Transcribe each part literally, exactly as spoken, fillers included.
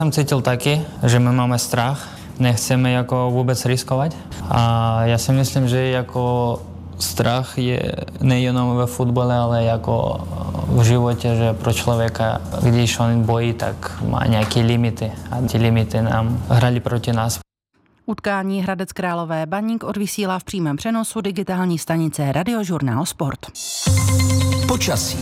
Jsem cítil taky, že my máme strach, nechceme jako vůbec riskovat. A já si myslím, že jako strach je nejenom ve fotbale, ale jako v životě, že pro člověka, když on bojí, tak má nějaké limity. A ty limity nám hrály proti nás. Utkání Hradec Králové Baník odvysílá v přímém přenosu digitální stanice Radiožurnál Sport. Počasí.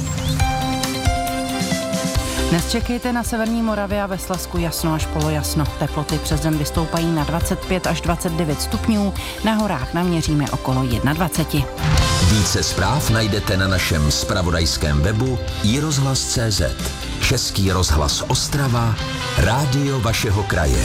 Dnes čekejte na severní Moravě a ve Slezsku jasno až polojasno. Teploty přes den vystoupají na dvacet pět až dvacet devět stupňů, na horách naměříme okolo dvacet jedna. Více zpráv najdete na našem zpravodajském webu i rozhlas tečka cé zet. Český rozhlas Ostrava, rádio vašeho kraje.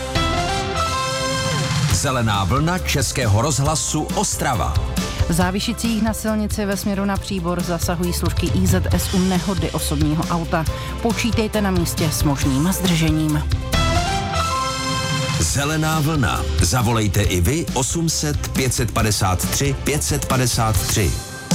Zelená vlna Českého rozhlasu Ostrava. V závišicích na silnici ve směru na Příbor zasahují složky í zet es u nehody osobního auta. Počítejte na místě s možným zdržením. Zelená vlna. Zavolejte i vy osm set pět padesát tři pět padesát tři.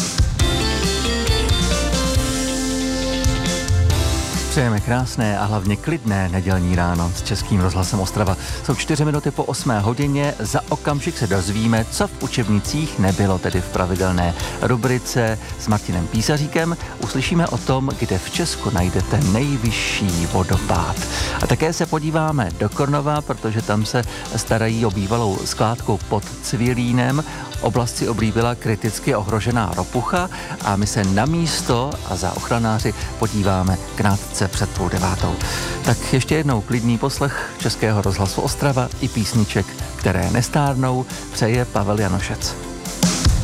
Přejeme krásné a hlavně klidné nedělní ráno s Českým rozhlasem Ostrava. Jsou čtyři minuty po osmé hodině, za okamžik se dozvíme, co v učebnicích nebylo, tedy v pravidelné rubrice s Martinem Písaříkem. Uslyšíme o tom, kde v Česku najdete nejvyšší vodopád. A také se podíváme do Kornova, protože tam se starají o bývalou skládku pod Cvilínem. Oblast si oblíbila kriticky ohrožená ropucha a my se na místo a za ochranáři podíváme krátce před půl devátou. Tak ještě jednou klidný poslech Českého rozhlasu Ostrava i písniček, které nestárnou, přeje Pavel Janošec.